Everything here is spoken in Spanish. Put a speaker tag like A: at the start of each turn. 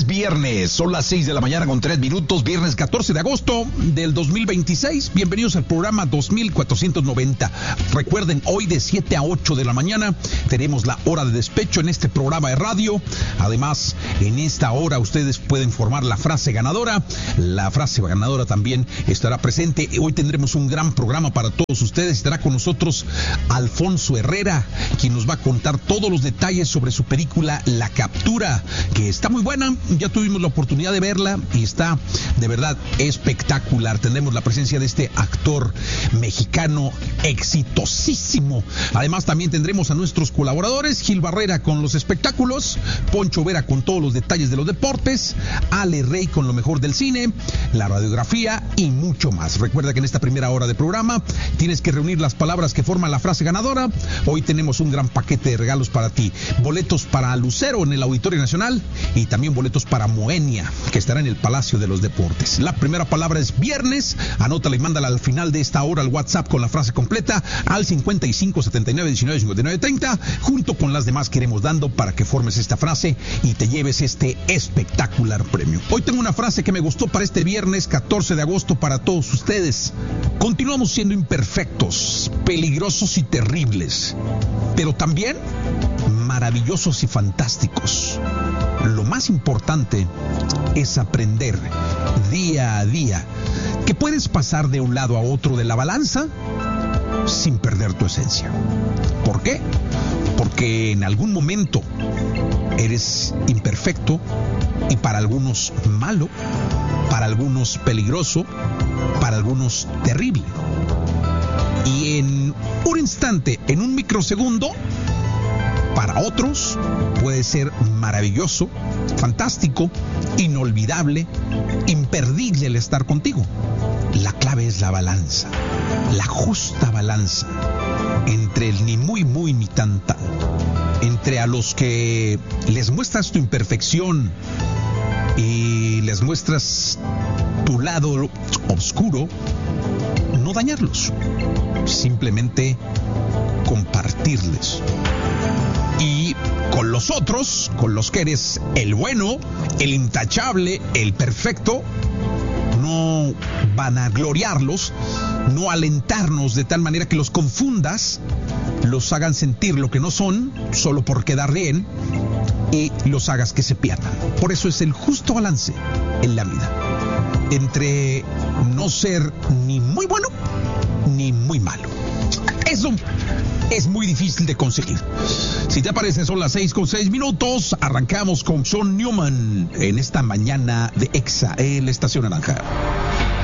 A: es viernes, son las 6 de la mañana con 3 minutos, viernes 14 de agosto del 2026. Bienvenidos al programa 2490. Recuerden, hoy de 7 a 8 de la mañana tenemos la hora de despecho en este programa de radio. Además, en esta hora ustedes pueden formar la frase ganadora. La frase ganadora también estará presente. Hoy tendremos un gran programa para todos ustedes. Estará con nosotros Alfonso Herrera, quien nos va a contar todos los detalles sobre su película La Captura, que está muy buena. Ya tuvimos la oportunidad de verla y está de verdad espectacular. Tendremos la presencia de este actor mexicano exitosísimo. Además, también tendremos a nuestros colaboradores: Gil Barrera con los espectáculos, Poncho Vera con todos los detalles de los deportes, Ale Rey con lo mejor del cine, la radiografía y mucho más. Recuerda que en esta primera hora de programa tienes que reunir las palabras que forman la frase ganadora. Hoy tenemos un gran paquete de regalos para ti: boletos para Lucero en el Auditorio Nacional y también boletos para Moenia, que estará en el Palacio de los Deportes. La primera palabra es viernes. Anótala y mándala al final de esta hora al WhatsApp con la frase completa al 55 79 19 59 30. Junto con las demás que iremos dando para que formes esta frase y te lleves este espectacular premio. Hoy tengo una frase que me gustó para este viernes 14 de agosto para todos ustedes. Continuamos siendo imperfectos, peligrosos y terribles, pero también maravillosos y fantásticos. Lo más importante es aprender día a día que puedes pasar de un lado a otro de la balanza sin perder tu esencia. ¿Por qué? Porque en algún momento eres imperfecto y para algunos malo, para algunos peligroso, para algunos terrible. Y en un instante, en un microsegundo, para otros puede ser maravilloso, fantástico, inolvidable, imperdible el estar contigo. La clave es la balanza, la justa balanza entre el ni muy muy ni tan tan, entre a los que les muestras tu imperfección y les muestras tu lado oscuro, no dañarlos, simplemente compartirles. Y con los otros, con los que eres el bueno, el intachable, el perfecto, no vanagloriarlos, no alentarnos de tal manera que los confundas, los hagan sentir lo que no son, solo por quedar bien, y los hagas que se pierdan. Por eso es el justo balance en la vida, entre no ser ni muy bueno, ni muy malo. Eso es muy difícil de conseguir. Si te parece, son las 6:06. Arrancamos con John Newman en esta mañana de Exa, en la Estación Naranja.